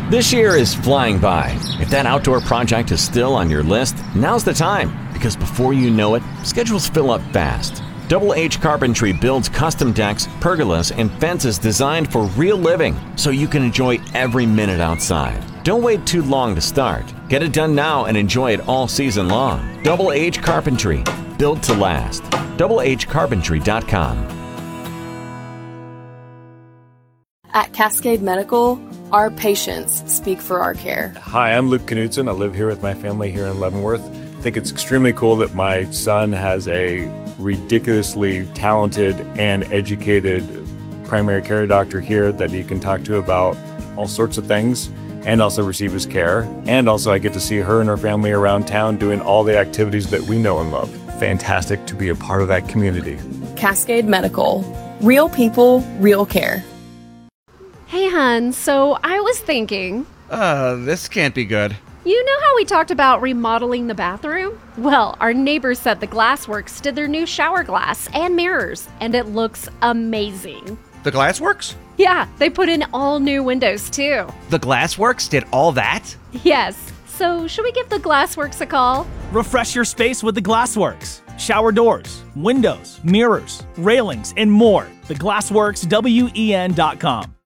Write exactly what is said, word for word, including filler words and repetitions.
This year is flying by. If that outdoor project is still on your list, now's the time, because before you know it, schedules fill up fast. Double H Carpentry builds custom decks, pergolas, and fences designed for real living, so you can enjoy every minute outside. Don't wait too long to start. Get it done now and enjoy it all season long. Double H Carpentry, built to last. double H carpentry dot com. At Cascade Medical, our patients speak for our care. Hi, I'm Luke Knudsen. I live here with my family here in Leavenworth. I think it's extremely cool that my son has a ridiculously talented and educated primary care doctor here that he can talk to about all sorts of things and also receive his care. And also I get to see her and her family around town doing all the activities that we know and love. Fantastic to be a part of that community. Cascade Medical. Real people, real care. Hey, hun, so I was thinking... Uh, this can't be good. You know how we talked about remodeling the bathroom? Well, our neighbors at the Glassworks did their new shower glass and mirrors, and it looks amazing. The Glassworks? Yeah, they put in all new windows, too. The Glassworks did all that? Yes. So, should we give the Glassworks a call? Refresh your space with the Glassworks. Shower doors, windows, mirrors, railings, and more. The Glassworks W E N dot com.